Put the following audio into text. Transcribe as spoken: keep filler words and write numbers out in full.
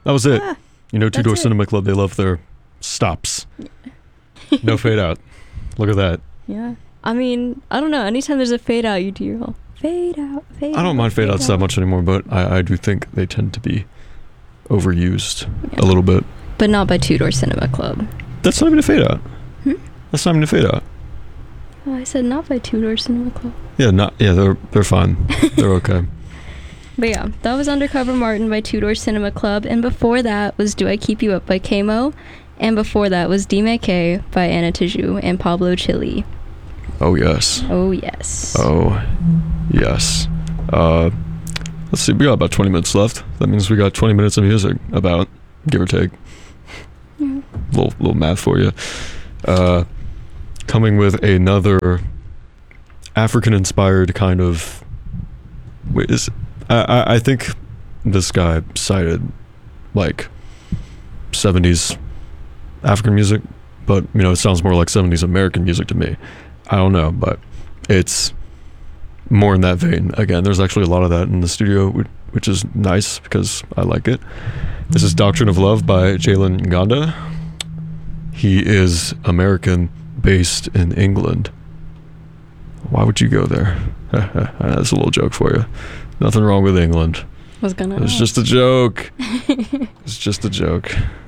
That was it. Ah, You know, Two Door that's it. Cinema Club, they love their stops. No fade out. Look at that. Yeah. I mean, I don't know. Anytime there's a fade out, you do your whole fade out, fade out. I don't mind fade outs that out. much anymore, but I, I do think they tend to be overused Yeah. a little bit. But not by Two Door Cinema Club. That's not even a fade out. Hmm? That's not even a fade out. Oh, I said not by Two Door Cinema Club. Yeah, not yeah, they're they're fine. They're okay. But yeah, that was Undercover Martin by Two Door Cinema Club. And before that was Do I Keep You Up by K-Mo. And before that was D M K by Anna Tiju and Pablo Chile. Oh yes. Oh, yes. Oh yes. Uh let's see, we got about twenty minutes left. That means we got twenty minutes of music, about, give or take. Yeah. Little little math for you. Uh coming with another African-inspired kind of. Wait, is I, I I think this guy cited like seventies African music, but you know it sounds more like seventies American music to me. I don't know, but it's more in that vein. Again, there's actually a lot of that in the studio, wh- which is nice because I like it. This is Doctrine of Love by Jalen Nganda. He is American, based in England. Why would you go there? That's a little joke for you. Nothing wrong with England. Was gonna It was ask. just a joke. It's just a joke.